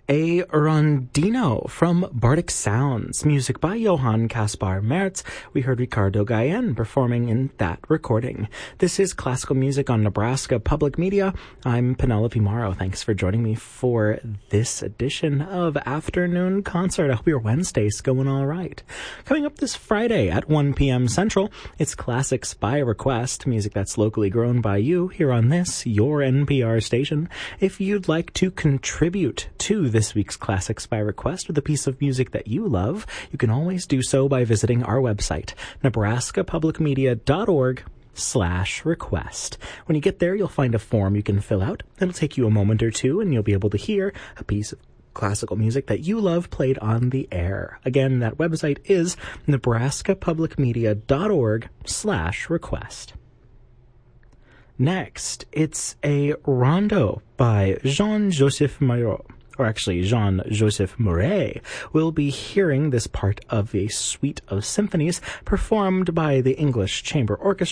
a rondino from Bardic Sounds, music by Johann Caspar Merz. We heard Ricardo Gallen performing in that recording. This is Classical Music on Nebraska Public Media. I'm Penelope Morrow. Thanks for joining me for this edition of Afternoon Concert. I hope your Wednesday's going all right. Coming up this Friday at 1 p.m. Central, it's Classics by Request, music that's locally grown by you here on this, your NPR station. If you'd like to contribute to this week's Classics by Request with a piece of music that you love, you can always do so by visiting our website, nebraskapublicmedia.org/request. When you get there, you'll find a form you can fill out. It'll take you a moment or two, and you'll be able to hear a piece of classical music that you love played on the air. Again, that website is nebraskapublicmedia.org/request. Next, it's a rondo by Jean-Joseph Moreau. Or actually, Jean-Joseph Mouret. We'll be hearing this part of a suite of symphonies performed by the English Chamber Orchestra